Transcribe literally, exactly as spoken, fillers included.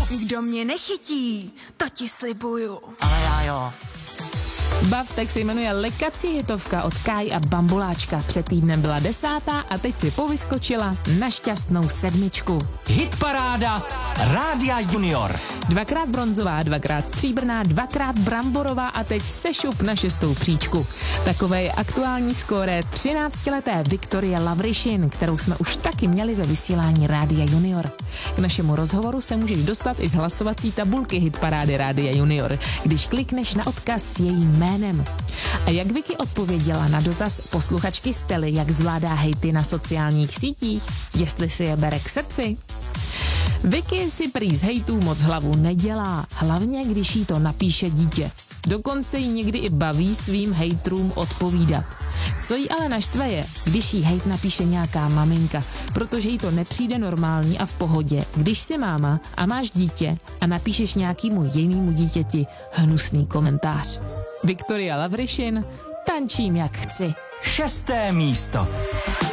Nikdo mě nechytí, to ti slibuju. Ale já jo. Bav tak se jmenuje Lekací hitovka od Kai a Bambuláčka. Před týdnem byla desátá a teď si povyskočila na šťastnou sedmičku. Hitparáda Rádia Junior. Dvakrát bronzová, dvakrát stříbrná, dvakrát bramborová a teď sešup na šestou příčku. Takové je aktuální skóre třináctileté Viktorie Lavrišin, kterou jsme už taky měli ve vysílání Rádia Junior. K našemu rozhovoru se můžeš dostat i z hlasovací tabulky Hitparády Rádia Junior, když klikneš na odkaz s jejím jménem. A jak Vicky odpověděla na dotaz posluchačky Stely, jak zvládá hejty na sociálních sítích, jestli si je bere k srdci? Vicky si prý z hejtů moc hlavu nedělá, hlavně když jí to napíše dítě. Dokonce jí někdy i baví svým hejtrům odpovídat. Co jí ale naštve je, když jí hejt napíše nějaká maminka, protože jí to nepřijde normální a v pohodě, když jsi máma a máš dítě a napíšeš nějakému jinému dítěti hnusný komentář. Viktoria Lavrišin, tančím jak chci. Šesté místo.